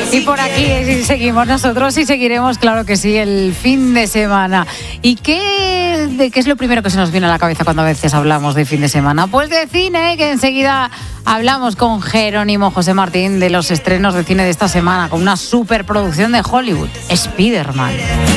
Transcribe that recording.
Y por aquí seguimos nosotros y seguiremos, claro que sí, el fin de semana. ¿Y qué es lo primero que se nos viene a la cabeza cuando a veces hablamos de fin de semana? Pues de cine, que enseguida hablamos con Jerónimo José Martín de los estrenos de cine de esta semana, con una superproducción de Hollywood, Spider-Man.